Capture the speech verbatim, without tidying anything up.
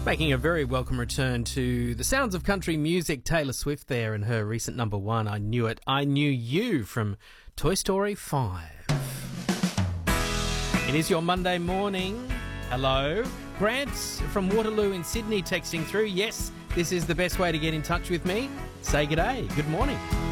Making a very welcome return to the sounds of country music, Taylor Swift there and her recent number one, I Knew It, I Knew You from Toy Story five. It is your Monday morning. Hello. Grant from Waterloo in Sydney texting through. Yes, this is the best way to get in touch with me. Say g'day. Good morning.